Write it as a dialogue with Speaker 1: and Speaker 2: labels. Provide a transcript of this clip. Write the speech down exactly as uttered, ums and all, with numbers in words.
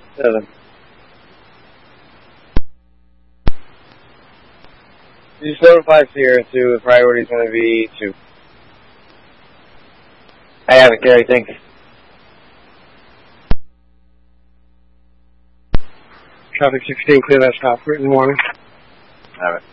Speaker 1: Seven. You seven five Sierra two, the priority is going to be two. I have it, Gary, thanks.
Speaker 2: Traffic sixteen, clear that stop, written warning.
Speaker 1: Have it.